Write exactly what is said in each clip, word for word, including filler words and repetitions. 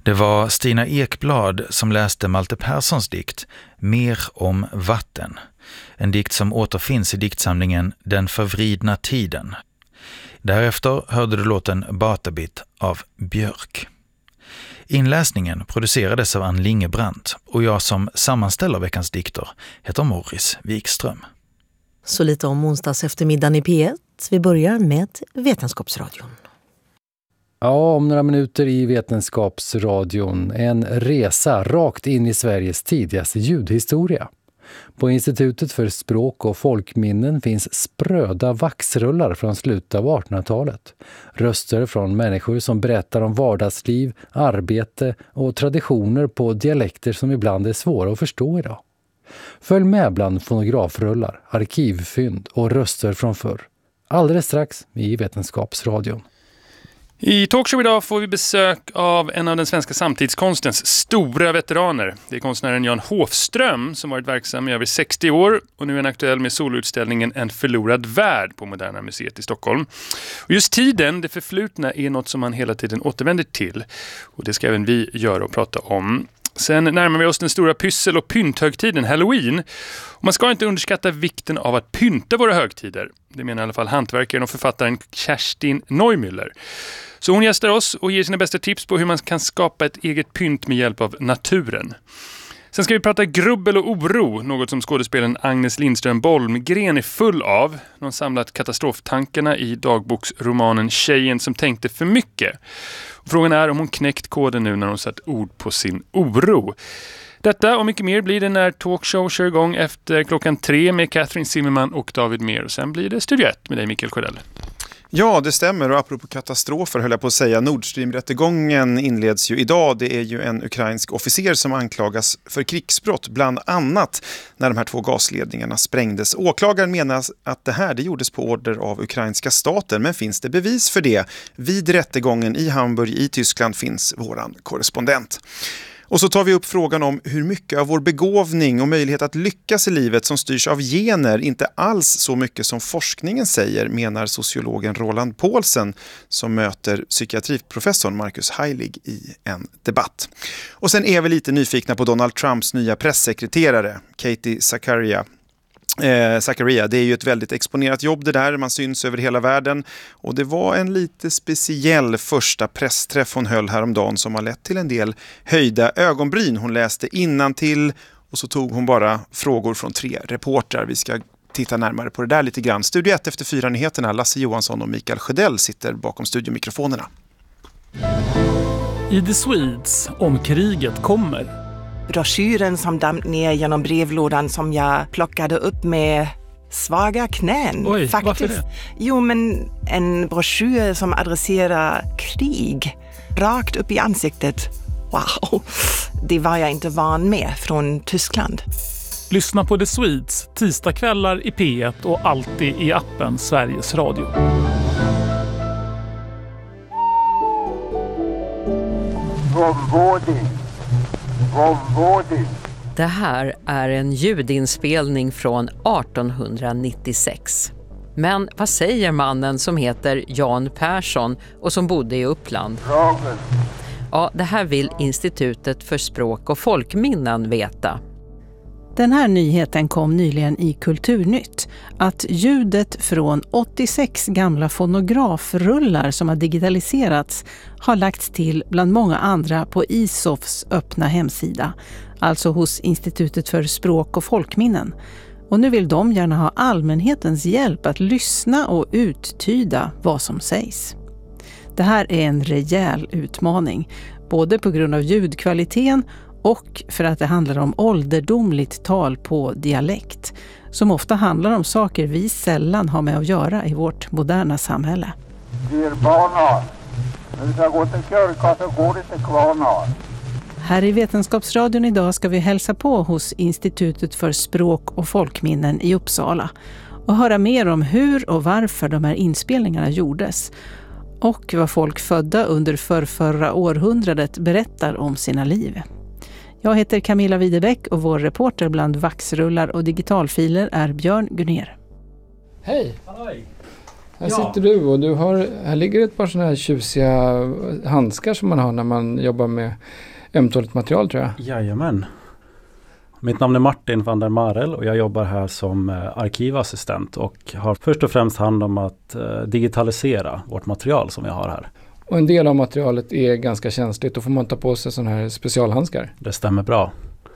Det var Stina Ekblad som läste Malte Perssons dikt Mer om vatten. En dikt som återfinns i diktsamlingen Den förvridna tiden. Därefter hörde du låten Batabit av Björk. Inläsningen producerades av Ann Lingebrandt och jag som sammanställer veckans dikter heter Morris Wikström. Så lite om onsdags eftermiddagen i P ett. Vi börjar med Vetenskapsradion. Ja, om några minuter i Vetenskapsradion. En resa rakt in i Sveriges tidigaste ljudhistoria. På Institutet för språk- och folkminnen finns spröda vaxrullar från slutet av artonhundratalet. Röster från människor som berättar om vardagsliv, arbete och traditioner på dialekter som ibland är svåra att förstå idag. Följ med bland fonografrullar, arkivfynd och röster från förr. Alldeles strax i Vetenskapsradion. I talkshow idag får vi besök av en av den svenska samtidskonstens stora veteraner. Det är konstnären Jan Hofström som varit verksam i över sextio år och nu är han aktuell med soloutställningen En förlorad värld på Moderna museet i Stockholm. Och just tiden, det förflutna, är något som man hela tiden återvänder till. Och det ska även vi göra och prata om. Sen närmar vi oss den stora pyssel- och pynthögtiden, Halloween. Och man ska inte underskatta vikten av att pynta våra högtider. Det menar i alla fall hantverkaren och författaren Kerstin Neumüller. Så hon gästar oss och ger sina bästa tips på hur man kan skapa ett eget pynt med hjälp av naturen. Sen ska vi prata grubbel och oro, något som skådespelaren Agnes Lindström Bolmgren är full av. Någon samlat katastroftankarna i dagboksromanen Tjejen som tänkte för mycket. Och frågan är om hon knäckt koden nu när hon satt ord på sin oro. Detta och mycket mer blir det när talkshow kör igång efter klockan tre med Catherine Zimmerman och David Mer. Och sen blir det Studio ett med dig, Mikael Sjödell. Ja, det stämmer, och apropå katastrofer höll jag på att säga, Nord Stream-rättegången inleds ju idag. Det är ju en ukrainsk officer som anklagas för krigsbrott, bland annat när de här två gasledningarna sprängdes. Åklagaren menar att det här det gjordes på order av ukrainska staten, men finns det bevis för det? Vid rättegången i Hamburg i Tyskland finns våran korrespondent. Och så tar vi upp frågan om hur mycket av vår begåvning och möjlighet att lyckas i livet som styrs av gener, inte alls så mycket som forskningen säger, menar sociologen Roland Paulsen som möter psykiatriprofessorn Marcus Heilig i en debatt. Och sen är vi lite nyfikna på Donald Trumps nya pressekreterare, Katie Zakaria. Eh, Zakaria, det är ju ett väldigt exponerat jobb det där, man syns över hela världen, och det var en lite speciell första pressträff hon höll häromdagen som har lett till en del höjda ögonbryn. Hon läste innantill och så tog hon bara frågor från tre reportrar. Vi ska titta närmare på det där lite grann. Studio ett efter fyra nyheterna, Lasse Johansson och Mikael Sjödell sitter bakom studiomikrofonerna. I The Swedes, om kriget kommer. Broschyren som damp ner genom brevlådan som jag plockade upp med svaga knän. Oj, faktiskt. Varför det? Jo, men en broschyr som adresserar krig rakt upp i ansiktet. Wow, det var jag inte van med från Tyskland. Lyssna på The Swedes tisdagskvällar i P ett och alltid i appen Sveriges Radio. Det här är en ljudinspelning från artonhundranittiosex. Men vad säger mannen som heter Jan Persson och som bodde i Uppland? Ja, det här vill Institutet för språk- och folkminnen veta. Den här nyheten kom nyligen i Kulturnytt, att ljudet från åttiosex gamla fonografrullar som har digitaliserats har lagts till bland många andra på I S O Fs öppna hemsida, alltså hos Institutet för språk- och folkminnen. Och nu vill de gärna ha allmänhetens hjälp att lyssna och uttyda vad som sägs. Det här är en rejäl utmaning, både på grund av ljudkvaliteten och för att det handlar om ålderdomligt tal på dialekt, som ofta handlar om saker vi sällan har med att göra i vårt moderna samhälle. Här i Vetenskapsradion idag ska vi hälsa på hos Institutet för språk- och folkminnen i Uppsala och höra mer om hur och varför de här inspelningarna gjordes och vad folk födda under förrförra århundradet berättar om sina liv. Jag heter Camilla Widebäck och vår reporter bland vaxrullar och digitalfiler är Björn Gunner. Hej! Hej! Här sitter du och du har, här ligger ett par sådana här tjusiga handskar som man har när man jobbar med ömtåligt material, tror jag. Jajamän. Mitt namn är Martin van der Marel och jag jobbar här som arkivassistent och har först och främst hand om att digitalisera vårt material som vi har här. Och en del av materialet är ganska känsligt, då får man ta på sig sådana här specialhandskar. Det stämmer bra.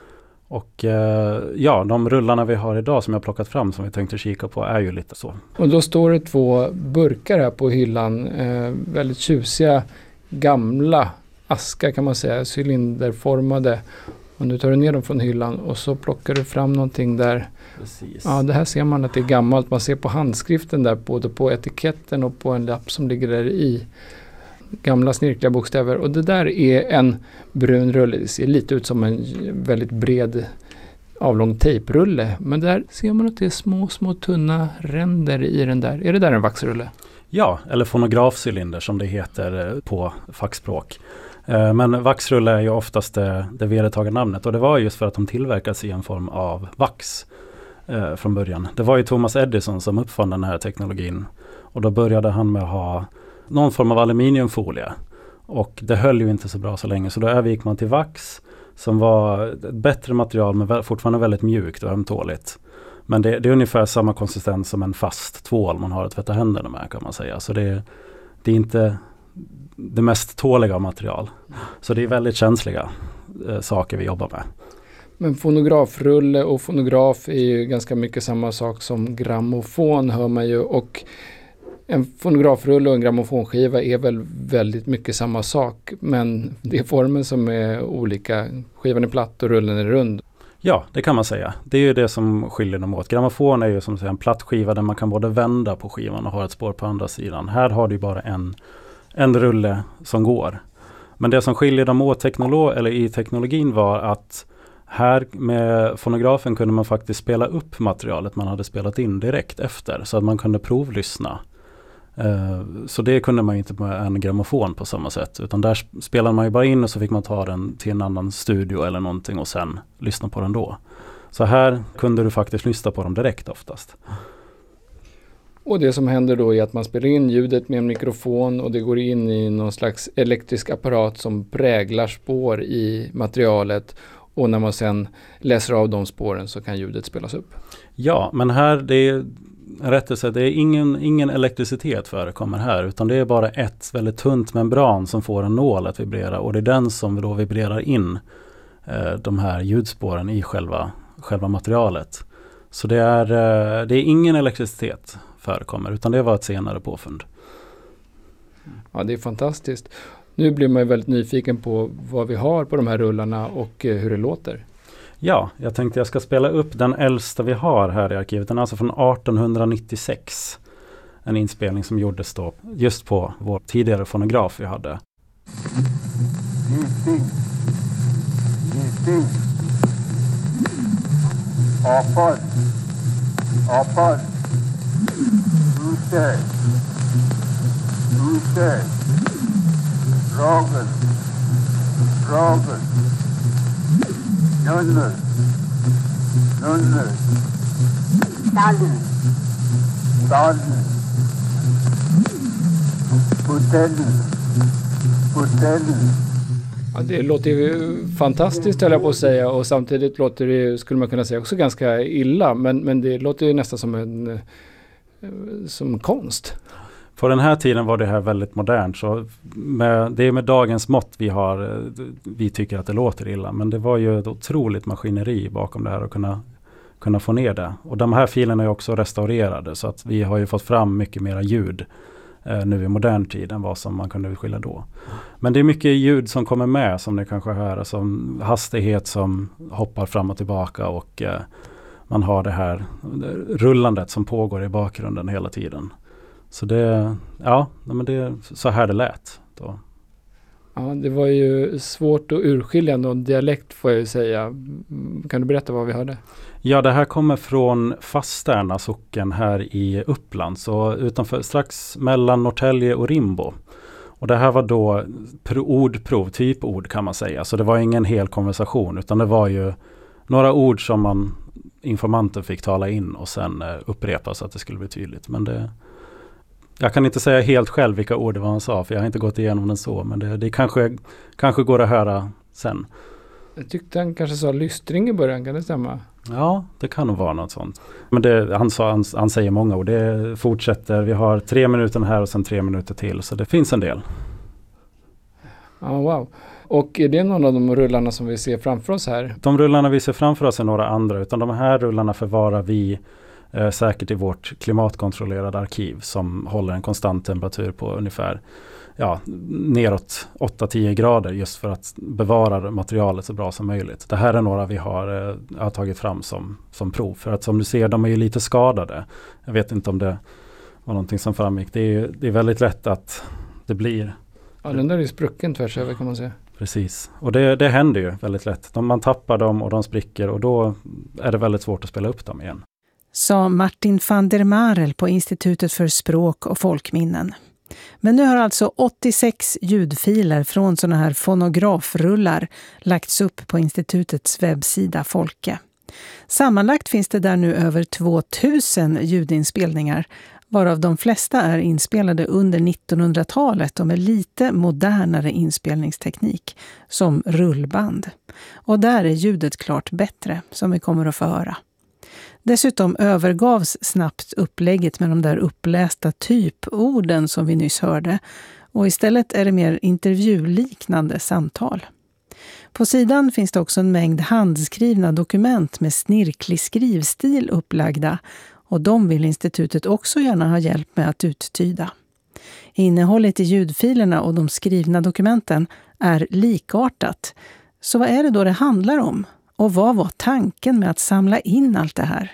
Och eh, ja, de rullarna vi har idag som jag har plockat fram som vi tänkte kika på är ju lite så. Och då står det två burkar här på hyllan, eh, väldigt tjusiga gamla askar kan man säga, cylinderformade. Och nu tar du ner dem från hyllan och så plockar du fram någonting där. Precis. Ja, det här ser man att det är gammalt. Man ser på handskriften där, både på etiketten och på en lapp som ligger där i. Gamla snirkliga bokstäver. Och det där är en brun rulle. Det ser lite ut som en väldigt bred avlång tejprulle. Men där ser man att det är små, små tunna ränder i den där. Är det där en vaxrulle? Ja, eller fonografcylinder som det heter på fackspråk. Men vaxrulle är ju oftast det, det vedertagna namnet. Och det var just för att de tillverkas i en form av vax eh, från början. Det var ju Thomas Edison som uppfann den här teknologin. Och då började han med att ha någon form av aluminiumfolie. Och det höll ju inte så bra så länge. Så då övergick man till vax som var ett bättre material men fortfarande väldigt mjukt och ömtåligt. Men det, det är ungefär samma konsistens som en fast tvål man har att tvätta händerna med, kan man säga. Så det, det är inte det mest tåliga material. Så det är väldigt känsliga eh, saker vi jobbar med. Men fonografrulle och fonograf är ju ganska mycket samma sak som grammofon, hör man ju. Och en fonografrulle och en grammofonskiva är väl väldigt mycket samma sak. Men det är formen som är olika. Skivan är platt och rullen är rund. Ja, det kan man säga. Det är ju det som skiljer dem åt. Grammofon är ju som säger en platt skiva där man kan både vända på skivan och ha ett spår på andra sidan. Här har du bara en, en rulle som går. Men det som skiljer dem åt teknolo- eller i teknologin var att här med fonografen kunde man faktiskt spela upp materialet man hade spelat in direkt efter. Så att man kunde provlyssna. Uh, så det kunde man ju inte med en grammofon på samma sätt. Utan där spelade man ju bara in och så fick man ta den till en annan studio eller någonting och sen lyssna på den då. Så här kunde du faktiskt lyssna på dem direkt oftast. Och det som händer då är att man spelar in ljudet med en mikrofon och det går in i någon slags elektrisk apparat som präglar spår i materialet. Och när man sen läser av de spåren så kan ljudet spelas upp. Ja, men här det är rättelse, det är ingen, ingen elektricitet förekommer här utan det är bara ett väldigt tunt membran som får en nål att vibrera och det är den som då vibrerar in eh, de här ljudspåren i själva, själva materialet. Så det är, eh, det är ingen elektricitet förekommer utan det var ett senare påfund. Ja, det är fantastiskt. Nu blir man ju väldigt nyfiken på vad vi har på de här rullarna och eh, hur det låter. Ja, jag tänkte jag ska spela upp den äldsta vi har här i arkivet. Den är alltså från arton nittiosex. En inspelning som gjordes då just på vår tidigare fonograf vi hade. Gissing. Gissing. Avfall. Avfall. Ute. Ute. Ragen. Ragen. Nuller. Nuller. Stallen. Stallen. Hotellen. Hotellen. Ja, det låter ju fantastiskt höll jag på att säga och samtidigt låter det, skulle man kunna säga, också ganska illa. Men, men det låter ju nästan som en som konst. På den här tiden var det här väldigt modernt. Så med, det är med dagens mått vi har, vi tycker att det låter illa. Men det var ju ett otroligt maskineri bakom det här att kunna, kunna få ner det. Och de här filerna är också restaurerade så att vi har ju fått fram mycket mera ljud eh, nu i modern tid än vad som man kunde skilja då. Men det är mycket ljud som kommer med som ni kanske hör. Som hastighet som hoppar fram och tillbaka och eh, man har det här rullandet som pågår i bakgrunden hela tiden. Så det, ja, men det är så här det lät då. Ja, det var ju svårt att urskilja någon dialekt får jag ju säga. Kan du berätta vad vi hörde? Ja, det här kommer från Fastärna socken här i Uppland. Så utanför, strax mellan Norrtälje och Rimbo. Och det här var då ordprov, typord kan man säga. Så det var ingen hel konversation utan det var ju några ord som man informanten fick tala in och sen upprepa så att det skulle bli tydligt. Men det... Jag kan inte säga helt själv vilka ord det var han sa, för jag har inte gått igenom den så. Men det, det kanske, kanske går att höra sen. Jag tyckte han kanske sa lystring i början, kan det stämma? Ja, det kan nog vara något sånt. Men det, han, sa, han, han säger många ord. Det fortsätter. Vi har tre minuter här och sen tre minuter till. Så det finns en del. Ja, wow. Och är det någon av de rullarna som vi ser framför oss här? De rullarna vi ser framför oss är några andra. Utan de här rullarna förvarar vi eh, säkert i vårt klimatkontrollerade arkiv. Som håller en konstant temperatur på ungefär ja, neråt åtta till tio grader. Just för att bevara materialet så bra som möjligt. Det här är några vi har, eh, har tagit fram som, som prov. För att som du ser, de är ju lite skadade. Jag vet inte om det var någonting som framgick. Det är, det är väldigt lätt att det blir... Ja, den där är sprucken tvärs över kan man säga. Precis. Och det, det händer ju väldigt lätt. De, man tappar dem och de spricker och då är det väldigt svårt att spela upp dem igen. Sa Martin van der Marel på Institutet för språk och folkminnen. Men nu har alltså åttiosex ljudfiler från såna här fonografrullar lagts upp på institutets webbsida Folke. Sammanlagt finns det där nu över tvåtusen ljudinspelningar, varav de flesta är inspelade under nittonhundratalet och med lite modernare inspelningsteknik, som rullband. Och där är ljudet klart bättre, som vi kommer att få höra. Dessutom övergavs snabbt upplägget med de där upplästa typorden som vi nyss hörde, och istället är det mer intervjuliknande samtal. På sidan finns det också en mängd handskrivna dokument med snirklig skrivstil upplagda, och de vill institutet också gärna ha hjälp med att uttyda. Innehållet i ljudfilerna och de skrivna dokumenten är likartat. Så vad är det då det handlar om? Och vad var tanken med att samla in allt det här?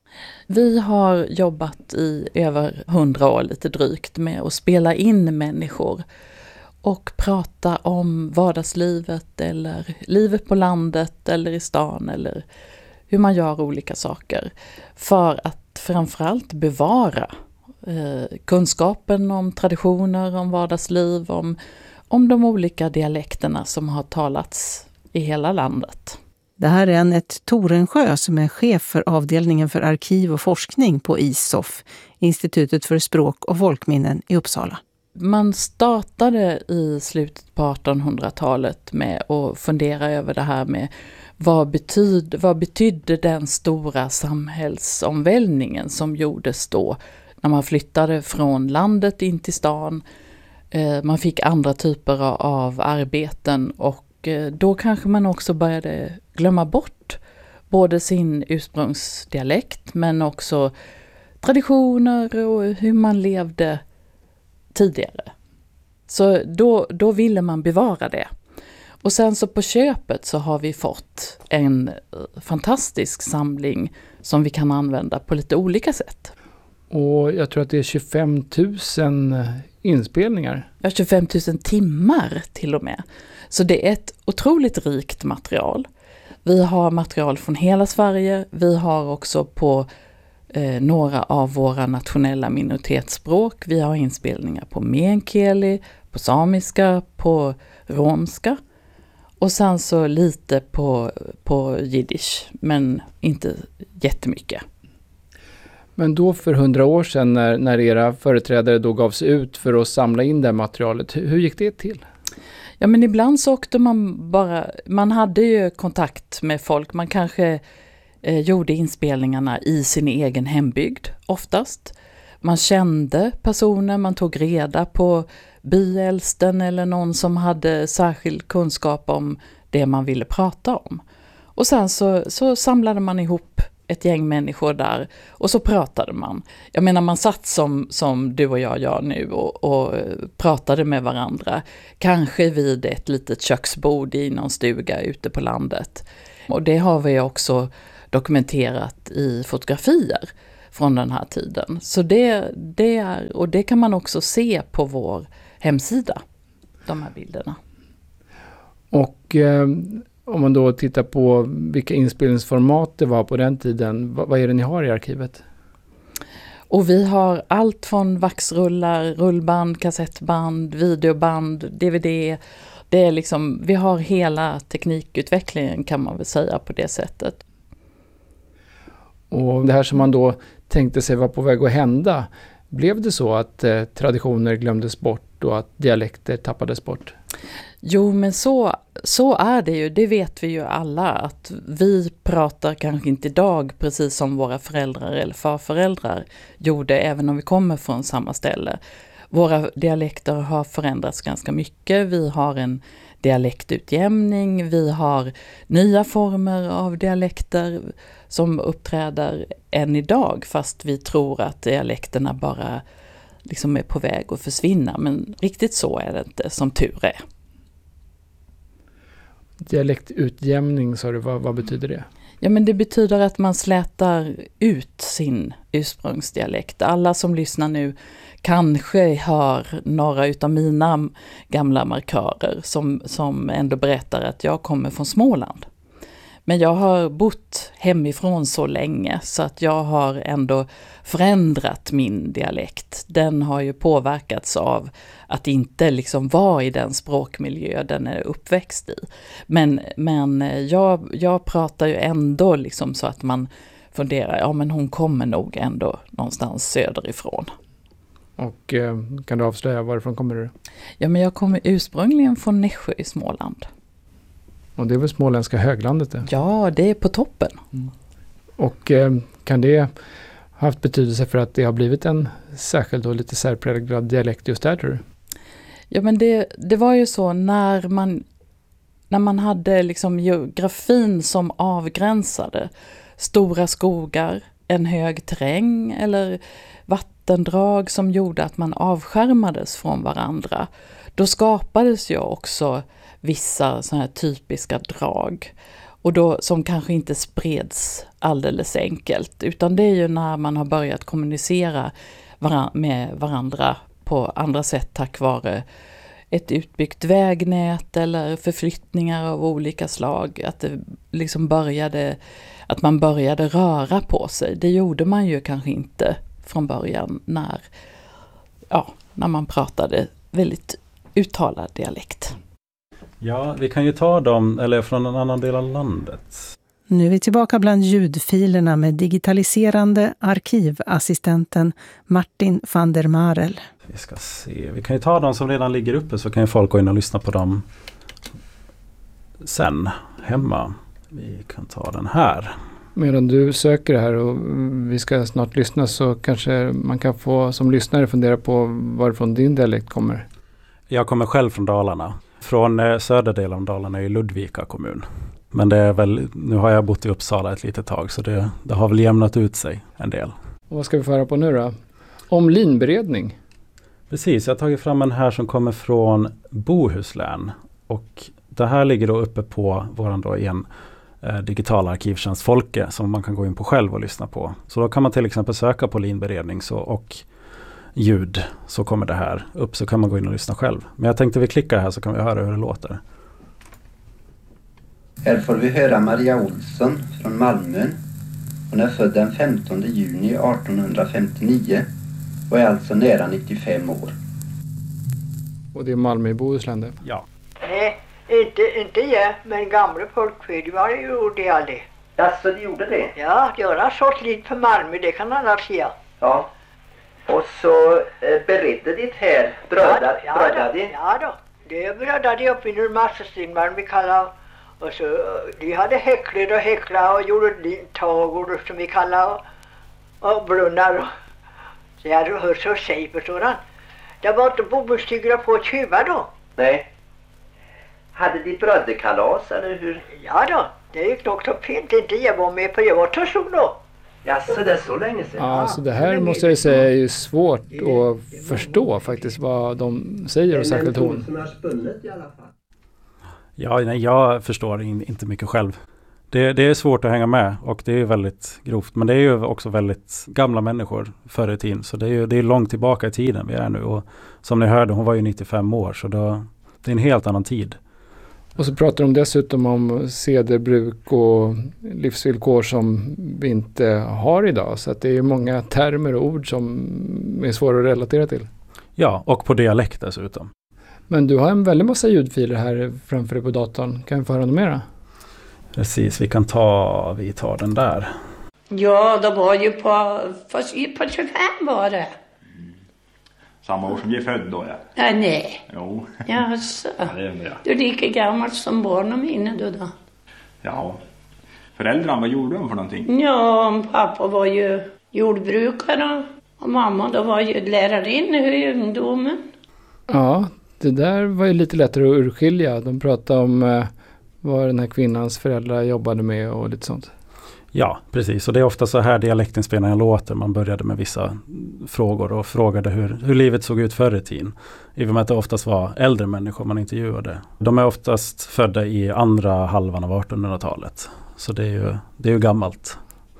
Vi har jobbat i över hundra år lite drygt med att spela in människor och prata om vardagslivet eller livet på landet eller i stan eller hur man gör olika saker för att framförallt bevara eh, kunskapen om traditioner, om vardagsliv, om, om de olika dialekterna som har talats i hela landet. Det här är Annette Torensjö som är chef för avdelningen för arkiv och forskning på I S O F, Institutet för språk och folkminnen i Uppsala. Man startade i slutet på artonhundratalet med att fundera över det här med vad, betyd, vad betydde den stora samhällsomvälvningen som gjordes då när man flyttade från landet in till stan. Man fick andra typer av arbeten och då kanske man också började glömma bort både sin ursprungsdialekt men också traditioner och hur man levde tidigare. Så då, då ville man bevara det. Och sen så på köpet så har vi fått en fantastisk samling som vi kan använda på lite olika sätt. Och jag tror att det är tjugofem tusen inspelningar. Ja, tjugofem tusen timmar till och med. Så det är ett otroligt rikt material. Vi har material från hela Sverige. Vi har också på eh, några av våra nationella minoritetsspråk. Vi har inspelningar på meänkieli, på samiska, på romska. Och sen så lite på, på jiddisch, men inte jättemycket. Men då för hundra år sedan när, när era företrädare då gavs ut för att samla in det här materialet, hur, hur gick det till? Ja, men ibland så åkte man bara, man hade ju kontakt med folk, man kanske eh, gjorde inspelningarna i sin egen hembygd oftast. Man kände personer, man tog reda på byäldsten eller någon som hade särskild kunskap om det man ville prata om. Och sen så, så samlade man ihop ett gäng människor där och så pratade man. Jag menar man satt som, som du och jag gör nu och, och pratade med varandra. Kanske vid ett litet köksbord i någon stuga ute på landet. Och det har vi också dokumenterat i fotografier från den här tiden. Så det, det är, och det kan man också se på vår hemsida, de här bilderna. Och eh, om man då tittar på vilka inspelningsformat det var på den tiden, vad, vad är det ni har i arkivet? Och vi har allt från vaxrullar, rullband, kassettband, videoband, D V D. Det är liksom, vi har hela teknikutvecklingen kan man väl säga på det sättet. Och det här som man då tänkte sig var på väg att hända, Blev det så att eh, traditioner glömdes bort och att dialekter tappades bort? Jo, men så, så är det ju. Det vet vi ju alla. Att vi pratar kanske inte idag precis som våra föräldrar eller farföräldrar gjorde, även om vi kommer från samma ställe. Våra dialekter har förändrats ganska mycket. Vi har en dialektutjämning. Vi har nya former av dialekter som uppträder än idag, fast vi tror att dialekterna bara liksom är på väg att försvinna. Men riktigt så är det inte, som tur är. Dialektutjämning, sa du, vad, vad betyder det? Ja, men det betyder att man slätar ut sin ursprungsdialekt. Alla som lyssnar nu kanske hör några utav mina gamla markörer som, som ändå berättar att jag kommer från Småland. Men jag har bott hemifrån så länge så att jag har ändå förändrat min dialekt. Den har ju påverkats av att inte liksom vara i den språkmiljö den är uppväxt i. Men, men jag, jag pratar ju ändå liksom så att man funderar, ja men hon kommer nog ändå någonstans söderifrån. Och eh, kan du avslöja varifrån kommer du? Ja, men jag kommer ursprungligen från Nässjö i Småland. Och det är väl småländska höglandet det? Ja, det är på toppen. Mm. Och eh, kan det ha haft betydelse för att det har blivit en särskild och lite särpräglad dialekt just där, tror du? Ja, men det, det var ju så när man, när man hade liksom geografin som avgränsade stora skogar, en hög terräng eller vattendrag som gjorde att man avskärmades från varandra. Då skapades ju också vissa sådana här typiska drag. Och då, som kanske inte spreds alldeles enkelt. Utan det är ju när man har börjat kommunicera varan- med varandra på andra sätt tack vare ett utbyggt vägnät eller förflyttningar av olika slag. Att det liksom började, att man började röra på sig. Det gjorde man ju kanske inte från början när, ja, när man pratade väldigt uttalad dialekt. Ja, vi kan ju ta dem, eller från en annan del av landet. Nu är vi tillbaka bland ljudfilerna med digitaliserande arkivassistenten Martin van der Marel. Vi ska se, vi kan ju ta dem som redan ligger uppe så kan ju folk gå in och lyssna på dem sen hemma. Vi kan ta den här. Medan du söker det här och vi ska snart lyssna så kanske man kan få som lyssnare fundera på varifrån din dialekt kommer. Jag kommer själv från Dalarna. Från eh, södra delen av Dalarna i Ludvika kommun. Men det är väl, nu har jag bott i Uppsala ett litet tag så det, det har väl jämnat ut sig en del. Och vad ska vi föra på nu då? Om linberedning. Precis, jag har tagit fram en här som kommer från Bohuslän. Och det här ligger då uppe på våran då en eh, digital arkivtjänst Folke som man kan gå in på själv och lyssna på. Så då kan man till exempel söka på linberedning så, och ljud så kommer det här upp så kan man gå in och lyssna själv. Men jag tänkte vi klickar här så kan vi höra hur det låter. Här får vi höra Maria Olsson från Malmö. Hon är född den femtonde juni artonhundrafemtionio och är alltså nära nittiofem år. Och det är Malmö i Bohuslän det? Ja. Nej, inte, inte jag, men gamla folkfödare gjorde jag det. Alltså, de gjorde det? Ja, jag har sått lite för Malmö, det kan alla säga. Ja. Och så eh, beredde ditt här brödar, ja, brödar ja, ja då, det brödade de upp i en massa strimman vi kallar. Och så de hade häcklat och häcklat och gjorde tagor som vi kallar och, och brunnar. Och, så jag hade hört så säg på sådant. Det var inte bomullstyger på att köpa då. Nej. Hade de brödekalas eller hur? Ja då, det gick nog så fint inte jag var med på. Jag var till så då. Ja, så det är så länge sedan. Ja, så det här måste jag säga är ju svårt att förstå faktiskt vad de säger och särskilt hon. Som har spunnet i alla fall. Ja, nej, jag förstår in, inte mycket själv. Det, det är svårt att hänga med och det är väldigt grovt. Men det är ju också väldigt gamla människor förr i tiden. Så det är ju det är långt tillbaka i tiden vi är nu. Och som ni hörde, hon var ju nittiofem år så då, det är en helt annan tid. Och så pratar de dessutom om sederbruk och livsvillkor som vi inte har idag. Så att det är många termer och ord som är svåra att relatera till. Ja, och på dialekt dessutom. Men du har en väldigt massa ljudfiler här framför dig på datorn. Kan vi få höra något mera? Precis, vi kan ta, vi tar den där. Ja, det var ju på, på, på tjugofem var det. Samma år som vi är född då, ja. Ja, nej. Jo. Jaså. Ja, det är det. Du är lika gammal som barnen mina du då? Ja. Föräldrarna, vad gjorde de för någonting? Ja, pappa var ju jordbrukare och mamma då var ju lärarinna i ungdomen. Ja, det där var ju lite lättare att urskilja. De pratade om eh, vad den här kvinnans föräldrar jobbade med och lite sånt. Ja, precis. Och det är ofta så här dialektinspelningen låter. Man började med vissa frågor och frågade hur, hur livet såg ut förr i tiden. I och med att det oftast var äldre människor man intervjuade. De är oftast födda i andra halvan av artonhundratalet. Så det är ju, det är ju gammalt.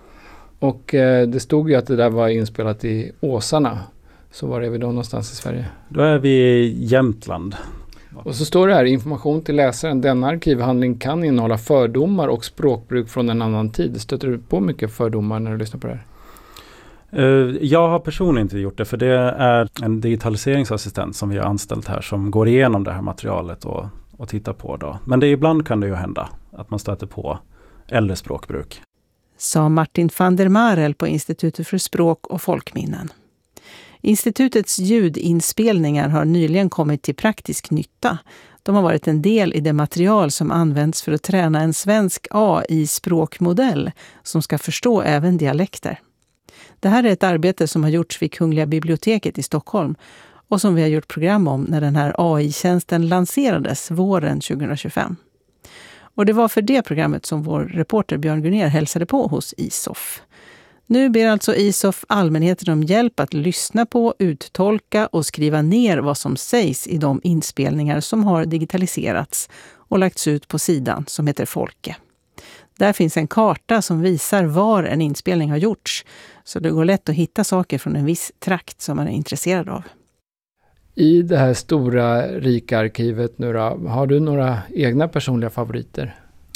Och eh, det stod ju att det där var inspelat i Åsarna. Så var är vi då någonstans i Sverige? Då är vi i Jämtland. Och så står det här, information till läsaren. Denna arkivhandling kan innehålla fördomar och språkbruk från en annan tid. Stöter du på mycket fördomar när du lyssnar på det här? Uh, jag har personligen inte gjort det, för det är en digitaliseringsassistent som vi har anställt här som går igenom det här materialet och, och tittar på då. Men det, ibland kan det ju hända att man stöter på äldre språkbruk. Sa Martin van der Marel på Institutet för språk och folkminnen. Institutets ljudinspelningar har nyligen kommit till praktisk nytta. De har varit en del i det material som används för att träna en svensk A I-språkmodell som ska förstå även dialekter. Det här är ett arbete som har gjorts vid Kungliga biblioteket i Stockholm och som vi har gjort program om när den här A I-tjänsten lanserades våren tjugohundratjugofem. Och det var för det programmet som vår reporter Björn Gunnér hälsade på hos I S O F. Nu ber alltså I S O F allmänheten om hjälp att lyssna på, uttolka och skriva ner vad som sägs i de inspelningar som har digitaliserats och lagts ut på sidan som heter Folke. Där finns en karta som visar var en inspelning har gjorts, så det går lätt att hitta saker från en viss trakt som man är intresserad av. I det här stora rika arkivet nu då, har du några egna personliga favoriter?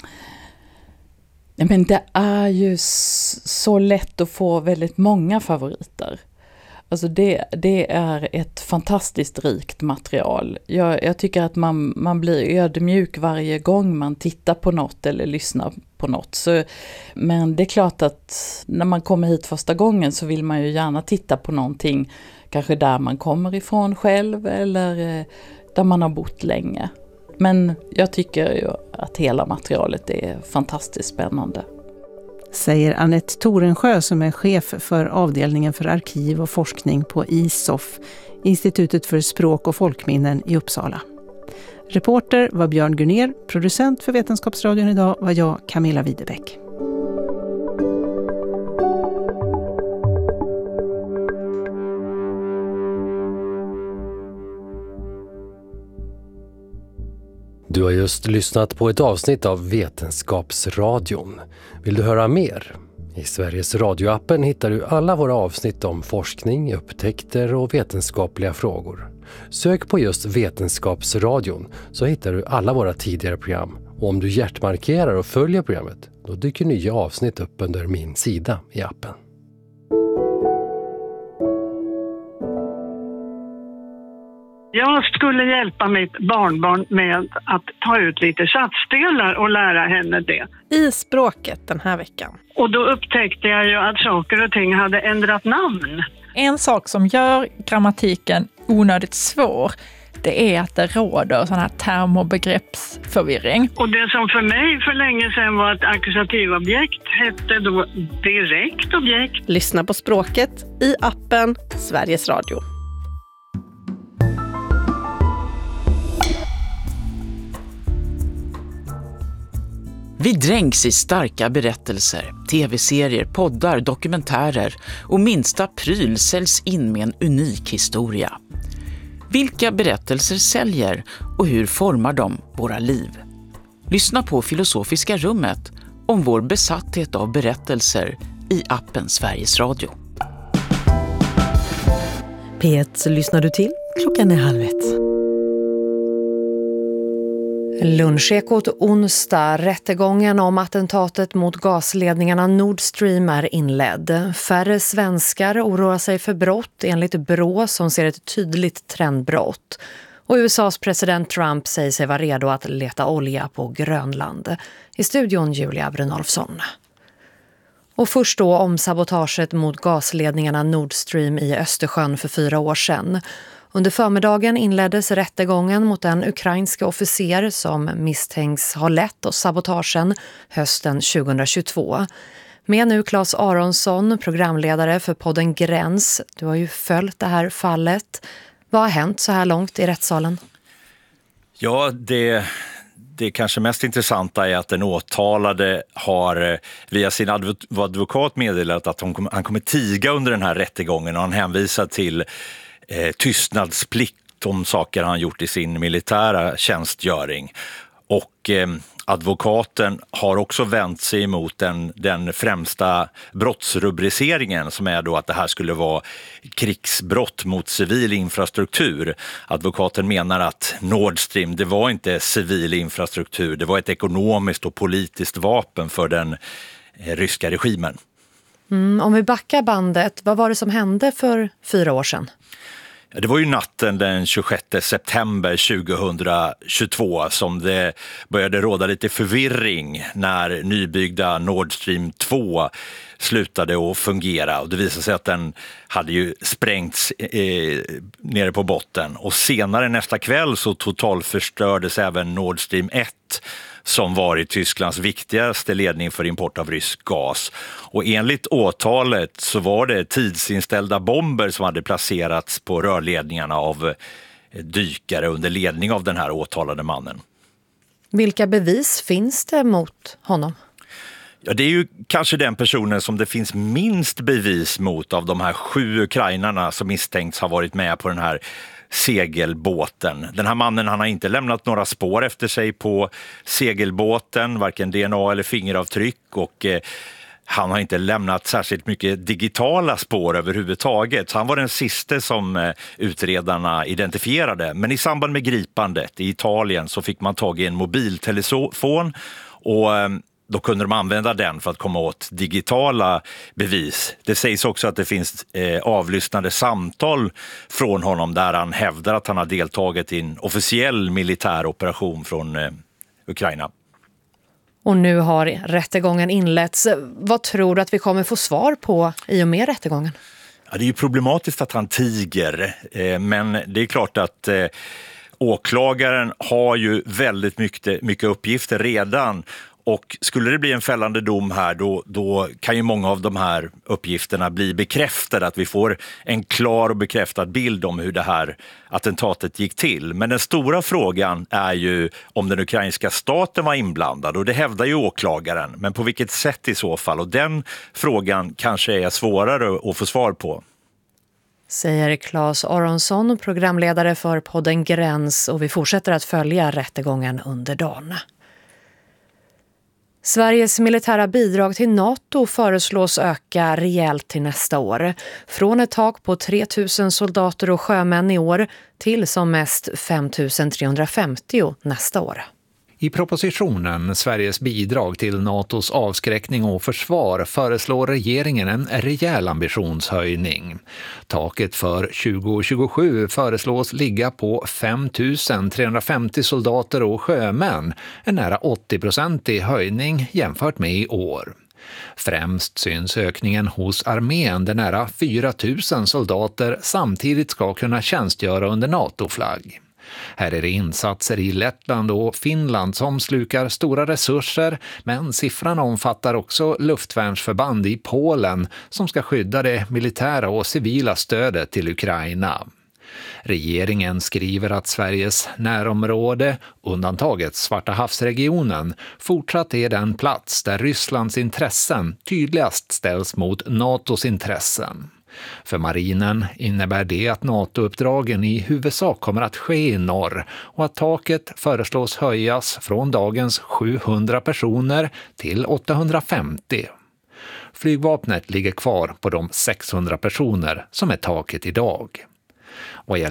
Men det är ju så lätt att få väldigt många favoriter. Alltså det, det är ett fantastiskt rikt material. Jag, jag tycker att man, man blir ödmjuk varje gång man tittar på något eller lyssnar på något. Så, men det är klart att när man kommer hit första gången så vill man ju gärna titta på någonting. Kanske där man kommer ifrån själv eller där man har bott länge. Men jag tycker ju att hela materialet är fantastiskt spännande. Säger Annette Torensjö som är chef för avdelningen för arkiv och forskning på I S O F, Institutet för språk och folkminnen i Uppsala. Reporter var Björn Gunnér, producent för Vetenskapsradion idag var jag, Camilla Widebeck. Du har just lyssnat på ett avsnitt av Vetenskapsradion. Vill du höra mer? I Sveriges radioappen hittar du alla våra avsnitt om forskning, upptäckter och vetenskapliga frågor. Sök på just Vetenskapsradion så hittar du alla våra tidigare program. Och om du hjärtmarkerar och följer programmet, då dyker nya avsnitt upp under min sida i appen. Jag skulle hjälpa mitt barnbarn med att ta ut lite satsdelar och lära henne det. I språket den här veckan. Och då upptäckte jag ju att saker och ting hade ändrat namn. En sak som gör grammatiken onödigt svår, det är att det råder sån här term- och begreppsförvirring. Och det som för mig för länge sedan var ett akkusativobjekt hette då direkt objekt. Lyssna på språket i appen Sveriges Radio. Vi dränks i starka berättelser, tv-serier, poddar, dokumentärer och minsta pryl säljs in med en unik historia. Vilka berättelser säljer och hur formar de våra liv? Lyssna på Filosofiska rummet om vår besatthet av berättelser i appen Sveriges Radio. P ett lyssnar du till. Klockan är halv ett. Lunchekot onsdag. Rättegången om attentatet mot gasledningarna Nord Stream är inledd. Färre svenskar oroar sig för brott enligt Brå som ser ett tydligt trendbrott. Och U S A:s president Trump säger sig vara redo att leta olja på Grönland. I studion Julia Brynolfsson. Och först då om sabotaget mot gasledningarna Nord Stream i Östersjön för fyra år sedan. Under förmiddagen inleddes rättegången mot en ukrainska officer som misstänks ha lett och sabotagen hösten tjugohundratjugotvå. Med nu Claes Aronsson, programledare för podden Gräns. Du har ju följt det här fallet. Vad har hänt så här långt i rättssalen? Ja, det, det kanske mest intressanta är att den åtalade har via sin advokat meddelat att hon, han kommer tiga under den här rättegången, och han hänvisar till eh, tystnadsplikt om saker han gjort i sin militära tjänstgöring. Och eh, advokaten har också vänt sig emot den, den främsta brottsrubriceringen, som är då att det här skulle vara krigsbrott mot civil infrastruktur. Advokaten menar att Nord Stream, det var inte civil infrastruktur, det var ett ekonomiskt och politiskt vapen för den eh, ryska regimen. Mm, om vi backar bandet, vad var det som hände för fyra år sedan? Det var ju natten den tjugosjätte september tjugohundratjugotvå som det började råda lite förvirring när nybyggda Nord Stream två slutade att fungera. Och det visade sig att den hade ju sprängts eh, nere på botten. Och senare nästa kväll så totalförstördes även Nord Stream ett, som var i Tysklands viktigaste ledning för import av rysk gas. Och enligt åtalet så var det tidsinställda bomber som hade placerats på rörledningarna av dykare under ledning av den här åtalade mannen. Vilka bevis finns det mot honom? Ja, det är ju kanske den personen som det finns minst bevis mot av de här sju ukrainarna som misstänks ha varit med på den här segelbåten. Den här mannen, han har inte lämnat några spår efter sig på segelbåten, varken D N A eller fingeravtryck, och eh, han har inte lämnat särskilt mycket digitala spår överhuvudtaget. Han var den sista som eh, utredarna identifierade. Men i samband med gripandet i Italien så fick man tag i en mobiltelefon, och eh, då kunde de använda den för att komma åt digitala bevis. Det sägs också att det finns eh, avlyssnade samtal från honom där han hävdar att han har deltagit i en officiell militär operation från eh, Ukraina. Och nu har rättegången inletts. Vad tror du att vi kommer få svar på i och med rättegången? Ja, det är ju problematiskt att han tiger, eh, men det är klart att eh, åklagaren har ju väldigt mycket, mycket uppgifter redan. Och skulle det bli en fällande dom här, då, då kan ju många av de här uppgifterna bli bekräftade, att vi får en klar och bekräftad bild om hur det här attentatet gick till. Men den stora frågan är ju om den ukrainska staten var inblandad, och det hävdar ju åklagaren. Men på vilket sätt i så fall? Och den frågan kanske är svårare att få svar på. Säger Claes Aronsson, programledare för podden Gräns, och vi fortsätter att följa rättegången under dagen. Sveriges militära bidrag till NATO föreslås öka rejält till nästa år. Från ett tak på tre tusen soldater och sjömän i år till som mest fem tusen trehundrafemtio nästa år. I propositionen Sveriges bidrag till NATOs avskräckning och försvar föreslår regeringen en rejäl ambitionshöjning. Taket för tjugo tjugosju föreslås ligga på fem tusen trehundrafemtio soldater och sjömän, en nära åttio-procentig höjning jämfört med i år. Främst syns ökningen hos armén där nära fyra tusen soldater samtidigt ska kunna tjänstgöra under NATO-flagg. Här är det insatser i Lettland och Finland som slukar stora resurser, men siffran omfattar också luftvärnsförband i Polen som ska skydda det militära och civila stödet till Ukraina. Regeringen skriver att Sveriges närområde, undantaget Svarta havsregionen, fortsatt är den plats där Rysslands intressen tydligast ställs mot NATOs intressen. För marinen innebär det att NATO-uppdragen i huvudsak kommer att ske i norr och att taket föreslås höjas från dagens sjuhundra personer till åttahundrafemtio. Flygvapnet ligger kvar på de sexhundra personer som är taket idag. Vad gäller